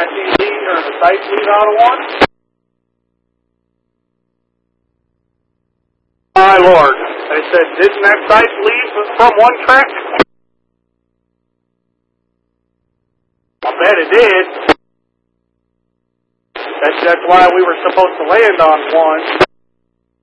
sighting lead or the sights lead out of one? My Lord. I said, didn't that sight lead from one track? I bet it did. That's why we were supposed to land on one.